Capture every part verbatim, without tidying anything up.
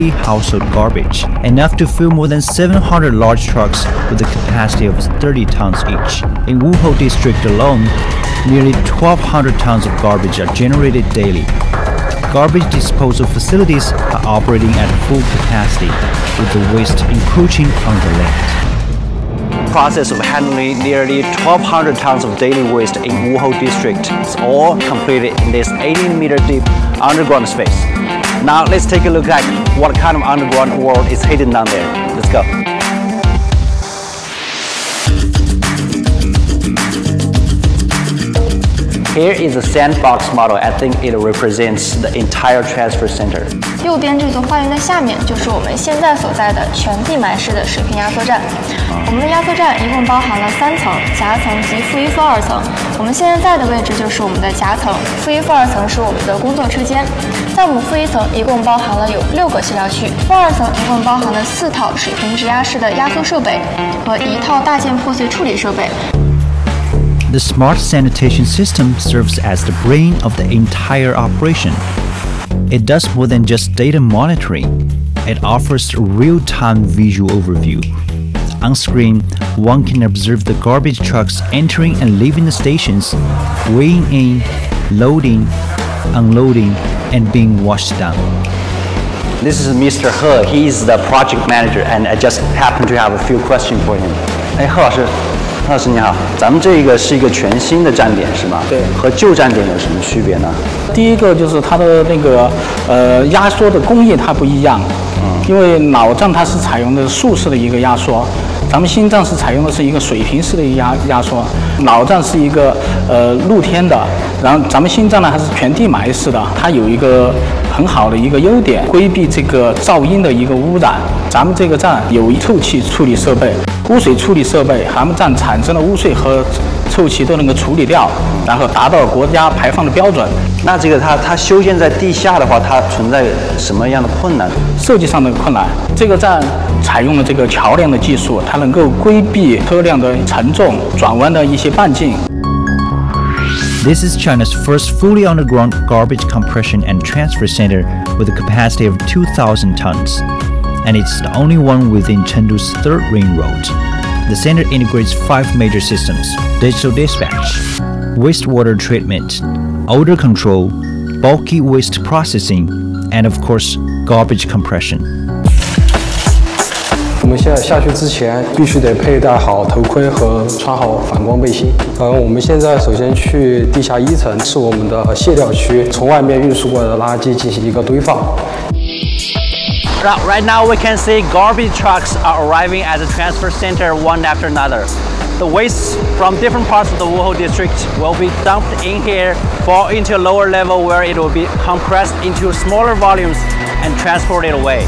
household garbage, enough to fill more than seven hundred large trucks with a capacity of thirty tons each. In Wuhou district alone, nearly twelve hundred tons of garbage are generated daily. Garbage disposal facilities are operating at full capacity, with the waste encroaching on the land. The process of handling nearly twelve hundred tons of daily waste in Wuhou district is all completed in this eighteen meter deep underground space. Now let's take a look at what kind of underground world is hidden down there. Let's go. Here is a sandbox model. I think it represents the entire transfer center. 右边这座花园的下面就是我们现在所在的全地埋式的水平压缩站。我们的压缩站一共包含了三层，夹层及负一负二层。我们现在在的位置就是我们的夹层，负一负二层是我们的工作车间。在我们负一层一共包含了有六个卸料区，负二层一共包含了四套水平直压式的压缩设备和一套大件破碎处理设备。 The smart sanitation system serves as the brain of the entire operation. It does more than just data monitoring. It offers a real-time visual overview. On screen, one can observe the garbage trucks entering and leaving the stations, weighing in, loading, unloading, and being washed down. This is Mister He. He is the project manager, and I just happen to have a few questions for him. Hey, He 老师。 老师你好，咱们这个是一个全新的站点是吗？ 对， 和旧站点有什么区别呢？ 第一个就是它的那个呃压缩的工艺它不一样，嗯，因为老站它是采用的竖式的一个压缩，咱们新站是采用的是一个水平式的压压缩。老站是一个呃露天的，然后咱们新站呢还是全地埋式的，它有一个很好的一个优点，规避这个噪音的一个污染。咱们这个站有臭气处理设备。 污水处理设备，咱们站产生的污水和臭气都能够处理掉，然后达到国家排放的标准。 那这个它它修建在地下的话，它存在什么样的困难？ 设计上的困难。这个站采用了这个桥梁的技术，它能够规避车辆的承重、转弯的一些半径。 This is China's first fully underground garbage compression and transfer center with a capacity of two thousand tons. And it's the only one within Chengdu's third ring road. The center integrates five major systems: digital dispatch, wastewater treatment, odor control, bulky waste processing, and of course, garbage compression. 我们现在下去之前必须得佩戴好头盔和穿好反光背心。呃，我们现在首先去地下一层，是我们的卸料区，从外面运输过来的垃圾进行一个堆放。 Right now we can see garbage trucks are arriving at the transfer center one after another. The waste from different parts of the Wuhou district will be dumped in here, fall into a lower level where it will be compressed into smaller volumes and transported away.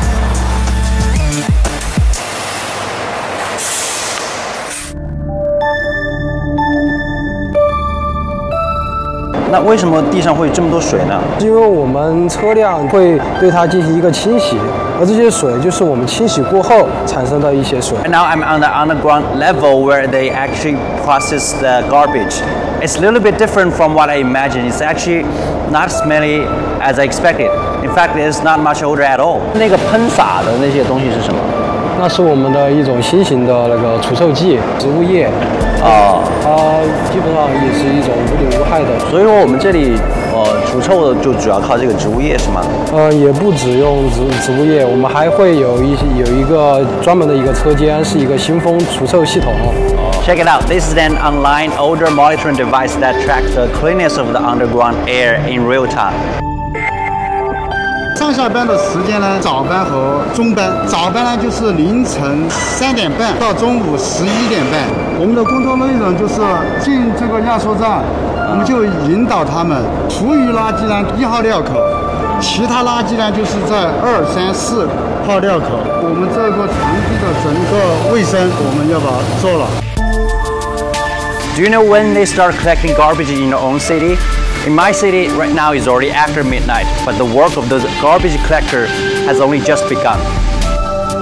那为什么地上会有这么多水呢？ 因为我们车辆会对它进行一个清洗，而这些水就是我们清洗过后产生的一些水。 Now I'm on the underground level where they actually process the garbage. It's a little bit different from what I imagined. It's actually not smelly as I expected. In fact, there's not much odor at all. 那个喷洒的那些东西是什么？ 那是我们的一种新型的那个除臭剂，植物液。 哦， 它基本上也是一种无毒无害的， 所以说我们这里呃除臭的就主要靠这个植物液是吗？ 呃，也不只用植植物液，我们还会有一有一个专门的一个车间，是一个新风除臭系统。 Check it out. This is an online odor monitoring device that tracks the cleanness of the underground air in real time. 上下班的时间呢，早班和中班。早班呢就是凌晨三点半到中午十一点半。我们的工作内容就是进这个压缩站，我们就引导他们厨余垃圾呢一号料口，其他垃圾呢就是在二三四号料口。我们这个场地的整个卫生我们要把它做了。 Do you know when they start collecting garbage in your own city? In my city, right now is already after midnight, but the work of the garbage collector has only just begun.